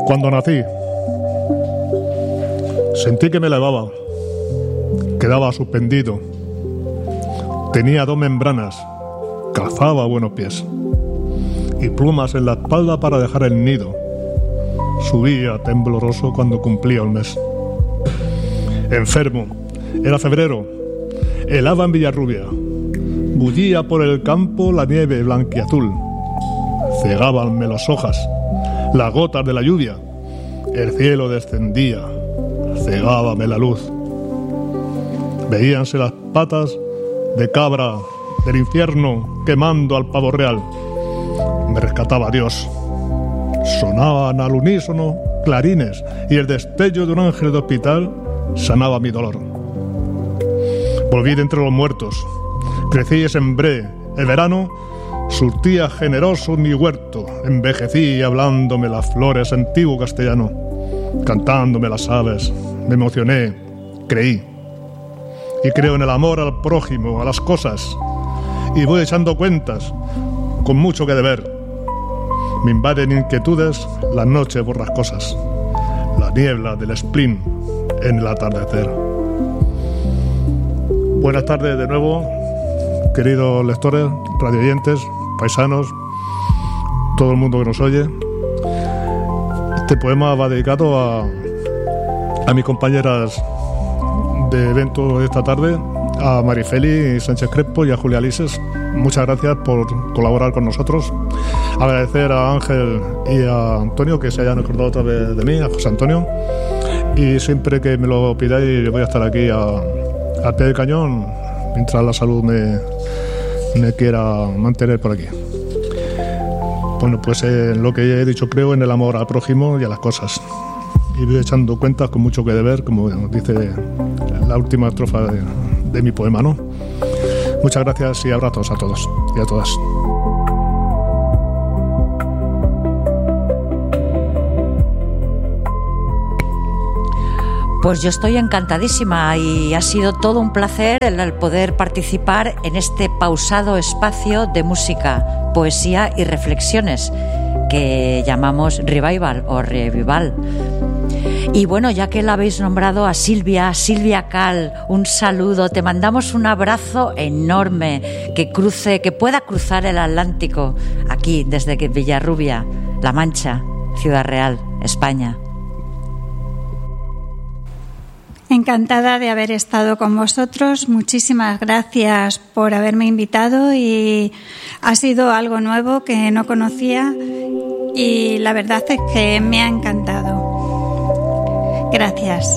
Cuando nací, sentí que me elevaba, quedaba suspendido. Tenía 2 membranas, calzaba buenos pies y plumas en la espalda para dejar el nido. Subía tembloroso cuando cumplía un mes. Enfermo, era febrero, helaba en Villarrubia. Bullía por el campo la nieve blanquiazul. Cegábanme las hojas, las gotas de la lluvia. El cielo descendía, cegábame la luz. Veíanse las patas de cabra del infierno quemando al pavo real. Me rescataba Dios. Sonaban al unísono clarines y el destello de un ángel de hospital sanaba mi dolor. Volví de entre los muertos, crecí y sembré. El verano surtía generoso mi huerto, envejecí hablándome las flores antiguo castellano, cantándome las aves, me emocioné, creí. Y creo en el amor al prójimo, a las cosas, y voy echando cuentas, con mucho que deber. Me invaden inquietudes las noches borrascosas, la niebla del spleen en el atardecer. Buenas tardes de nuevo, queridos lectores, radioyentes, paisanos, todo el mundo que nos oye. Este poema va dedicado a mis compañeras de evento de esta tarde, a Marifeli Sánchez Crespo y a Julia Lises. Muchas gracias por colaborar con nosotros. Agradecer a Ángel y a Antonio que se hayan acordado otra vez de mí, a José Antonio. Y siempre que me lo pidáis, voy a estar aquí al pie del cañón mientras la salud me quiera mantener por aquí. Bueno, pues lo que he dicho, creo en el amor al prójimo y a las cosas. Y voy echando cuentas con mucho que deber, como dice la última estrofa de mi poema, ¿no? Muchas gracias y abrazos a todos y a todas. Pues yo estoy encantadísima y ha sido todo un placer el poder participar en este pausado espacio de música, poesía y reflexiones que llamamos Revival o Revival. Y bueno, ya que la habéis nombrado a Silvia Cal, un saludo, te mandamos un abrazo enorme, que pueda cruzar el Atlántico, aquí desde Villarrubia, La Mancha, Ciudad Real, España. Encantada de haber estado con vosotros, muchísimas gracias por haberme invitado y ha sido algo nuevo que no conocía y la verdad es que me ha encantado. Gracias.